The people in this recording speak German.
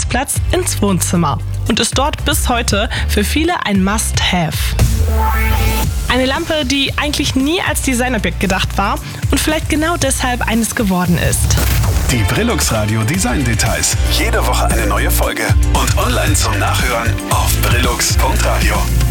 Arbeitsplatz ins Wohnzimmer und ist dort bis heute für viele ein Must-Have. Eine Lampe, die eigentlich nie als Designobjekt gedacht war und vielleicht genau deshalb eines geworden ist. Die Brillux Radio Design Details. Jede Woche eine neue Folge. Und online zum Nachhören auf brillux.radio.